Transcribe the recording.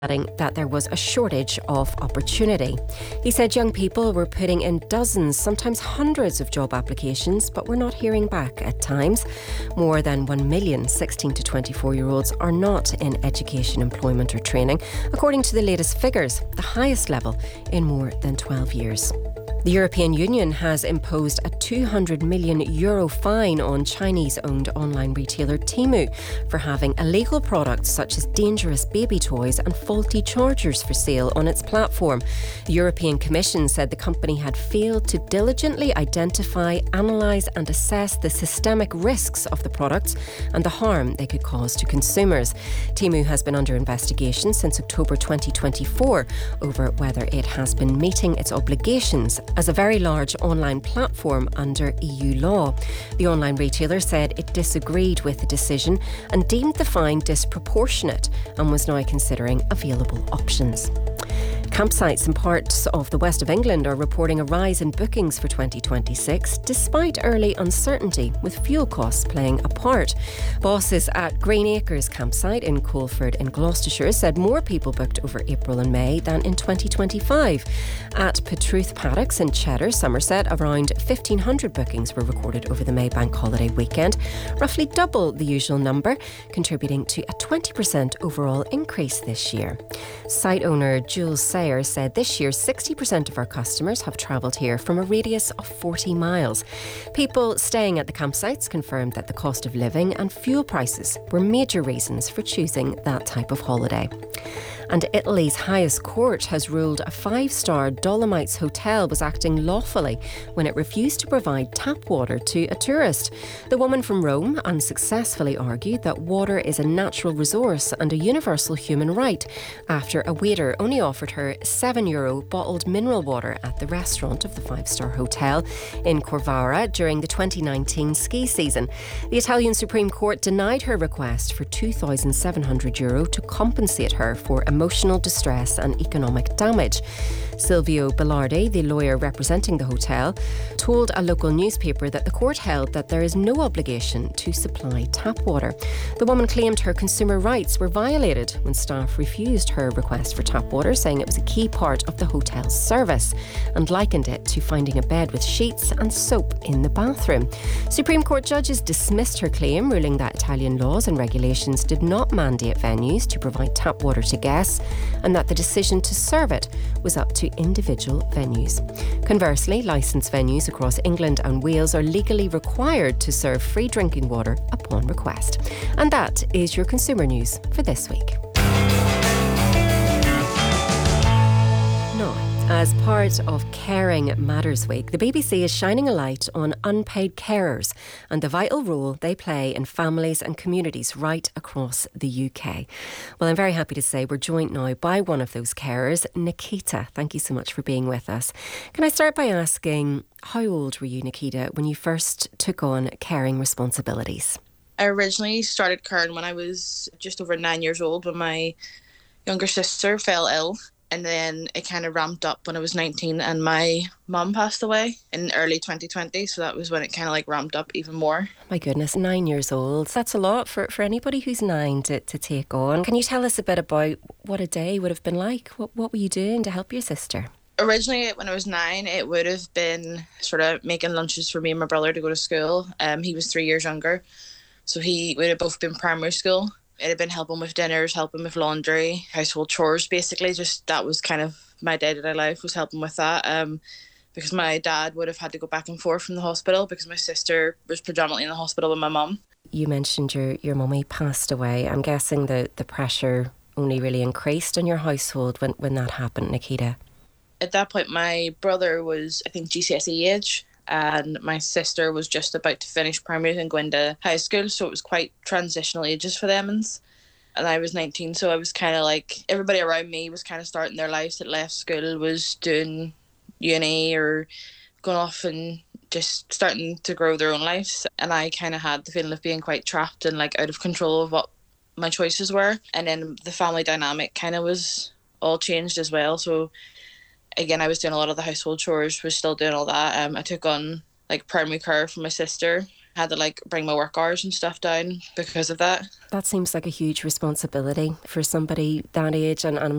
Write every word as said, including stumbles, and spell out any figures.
adding that there was a shortage of opportunity. He said young people were putting in dozens, sometimes hundreds of job applications, but were not hearing back at times. More than one million sixteen to twenty-four-year-olds are not in education, employment or training, according to the latest figures, the highest level in more than twelve years. The European Union has imposed a two hundred million euro fine on Chinese-owned online retailer Temu for having illegal products such as dangerous baby toys and faulty chargers for sale on its platform. The European Commission said the company had failed to diligently identify, analyse and assess the systemic risks of the products and the harm they could cause to consumers. Temu has been under investigation since October twenty twenty-four over whether it has been meeting its obligations as a very large online platform under E U law. The online retailer said it disagreed with the decision and deemed the fine disproportionate and was now considering available options. Campsites in parts of the west of England are reporting a rise in bookings for twenty twenty-six, despite early uncertainty, with fuel costs playing a part. Bosses at Green Acres campsite in Coleford in Gloucestershire said more people booked over April and May than in twenty twenty-five. At Petruth Paddocks in Cheddar, Somerset, around fifteen hundred bookings were recorded over the May bank holiday weekend, roughly double the usual number, contributing to a twenty percent overall increase this year. Site owner Jules Sayer said this year sixty percent of our customers have travelled here from a radius of forty miles. People staying at the campsites confirmed that the cost of living and fuel prices were major reasons for choosing that type of holiday. And Italy's highest court has ruled a five-star Dolomites hotel was acting lawfully when it refused to provide tap water to a tourist. The woman from Rome unsuccessfully argued that water is a natural resource and a universal human right after a waiter only offered her seven euro bottled mineral water at the restaurant of the five-star hotel in Corvara during the twenty nineteen ski season. The Italian Supreme Court denied her request for two thousand seven hundred euro to compensate her for emotional distress and economic damage. Silvio Bellardi, the lawyer representing the hotel, told a local newspaper that the court held that there is no obligation to supply tap water. The woman claimed her consumer rights were violated when staff refused her request for tap water, saying it was a key part of the hotel's service, and likened it to finding a bed with sheets and soap in the bathroom. Supreme Court judges dismissed her claim, ruling that Italian laws and regulations did not mandate venues to provide tap water to guests, and that the decision to serve it was up to individual venues. Conversely, licensed venues across England and Wales are legally required to serve free drinking water upon request. And that is your consumer news for this week. As part of Caring Matters Week, the B B C is shining a light on unpaid carers and the vital role they play in families and communities right across the U K. Well, I'm very happy to say we're joined now by one of those carers, Nikita. Thank you so much for being with us. Can I start by asking, how old were you, Nikita, when you first took on caring responsibilities? I originally started caring when I was just over nine years old when my younger sister fell ill. And then it kind of ramped up when I was nineteen and my mum passed away in early twenty twenty. So that was when it kind of like ramped up even more. My goodness, nine years old. That's a lot for, for anybody who's nine to, to take on. Can you tell us a bit about what a day would have been like? What, what were you doing to help your sister? Originally, when I was nine, it would have been sort of making lunches for me and my brother to go to school. Um, he was three years younger. So he would have both been primary school. It had been helping with dinners, helping with laundry, household chores, basically. Just that was kind of my day-to-day life, was helping with that. Um, because my dad would have had to go back and forth from the hospital because my sister was predominantly in the hospital with my mum. You mentioned your, your mummy passed away. I'm guessing the, the pressure only really increased in your household when, when that happened, Nikita. At that point, my brother was, I think, G C S E age. And my sister was just about to finish primary and go into high school, so it was quite transitional ages for them. And I was nineteen, so I was kind of like, everybody around me was kind of starting their lives that left school, was doing uni or going off and just starting to grow their own lives. And I kind of had the feeling of being quite trapped and like out of control of what my choices were. And then the family dynamic kind of was all changed as well. So again, I was doing a lot of the household chores, was still doing all that. Um, I took on like primary care for my sister. I had to like bring my work hours and stuff down because of that. That seems like a huge responsibility for somebody that age, and, and I'm